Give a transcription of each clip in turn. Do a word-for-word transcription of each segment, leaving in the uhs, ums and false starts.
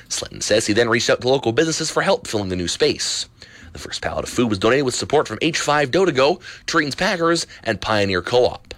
Sletton says he then reached out to local businesses for help filling the new space. The first pallet of food was donated with support from H five Dough to Go, Triton's Packers, and Pioneer Co-op.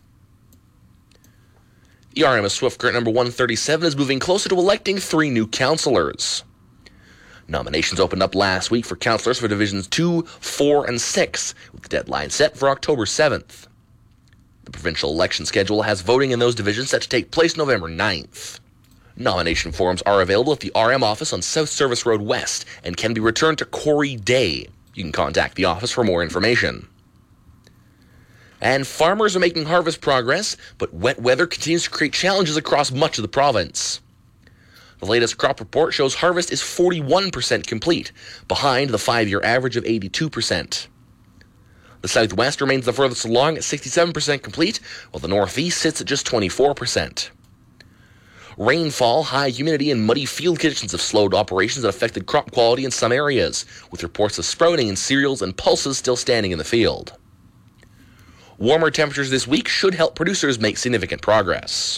The R M S Swift Current number one thirty-seven is moving closer to electing three new councillors. Nominations opened up last week for councillors for Divisions two, four, and six, with the deadline set for October seventh. The provincial election schedule has voting in those divisions set to take place November ninth. Nomination forms are available at the R M office on South Service Road West and can be returned to Corey Day. You can contact the office for more information. And farmers are making harvest progress, but wet weather continues to create challenges across much of the province. The latest crop report shows harvest is forty-one percent complete, behind the five-year average of eighty-two percent. The Southwest remains the furthest along at sixty-seven percent complete, while the Northeast sits at just twenty-four percent. Rainfall, high humidity, and muddy field conditions have slowed operations that affected crop quality in some areas, with reports of sprouting in cereals and pulses still standing in the field. Warmer temperatures this week should help producers make significant progress.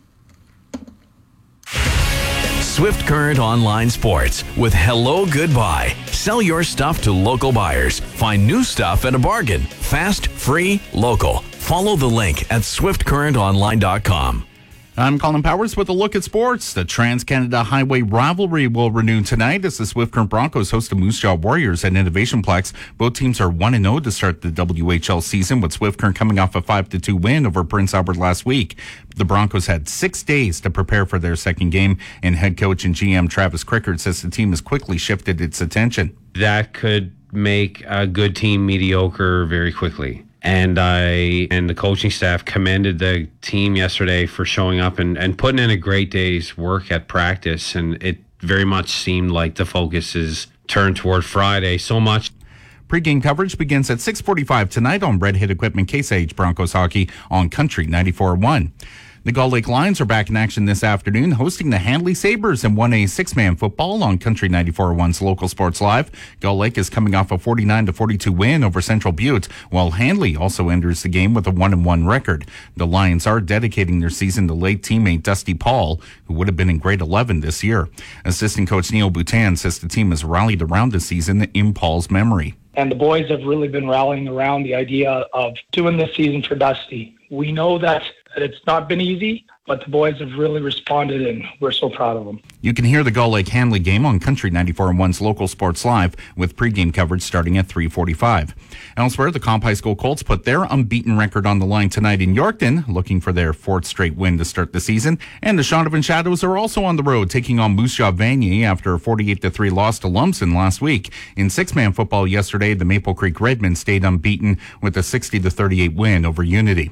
Swift Current Online Sports with Hello Goodbye. Sell your stuff to local buyers. Find new stuff at a bargain. Fast, free, local. Follow the link at swift current online dot com. I'm Colin Powers with a look at sports. The Trans-Canada Highway rivalry will renew tonight as the Swift Current Broncos host the Moose Jaw Warriors at Innovation Plex. Both teams are one and oh to start the W H L season, with Swift Current coming off a five to two win over Prince Albert last week. The Broncos had six days to prepare for their second game, and head coach and G M Travis Crickard says the team has quickly shifted its attention. That could make a good team mediocre very quickly. And I and the coaching staff commended the team yesterday for showing up and, and putting in a great day's work at practice. And it very much seemed like the focus is turned toward Friday so much. Pre-game coverage begins at six forty-five tonight on Red Hit Equipment Case I H Broncos Hockey on Country ninety-four point one. The Gull Lake Lions are back in action this afternoon, hosting the Handley Sabres in one A six-man football on Country ninety-four point one's Local Sports Live. Gull Lake is coming off a forty-nine to forty-two win over Central Butte, while Handley also enters the game with a one and one record. The Lions are dedicating their season to late teammate Dusty Paul, who would have been in grade eleven this year. Assistant coach Neil Boutin says the team has rallied around the season in Paul's memory. And the boys have really been rallying around the idea of doing this season for Dusty. We know that it's not been easy, but the boys have really responded, and we're so proud of them. You can hear the Gull Lake Handley game on Country ninety-four point one's Local Sports Live, with pregame coverage starting at three forty-five. Elsewhere, the Comp High School Colts put their unbeaten record on the line tonight in Yorkton, looking for their fourth straight win to start the season. And the Shaunavon Shadows are also on the road, taking on Moose Jaw Vanier after a forty-eight to three loss to Lumsden last week. In six-man football yesterday, the Maple Creek Redmen stayed unbeaten with a sixty to thirty-eight win over Unity.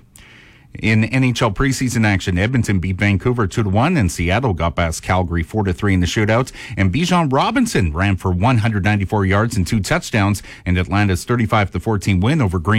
In N H L preseason action, Edmonton beat Vancouver two to one, and Seattle got past Calgary four to three in the shootout. And Bijan Robinson ran for one hundred ninety-four yards and two touchdowns in Atlanta's thirty-five to fourteen win over Green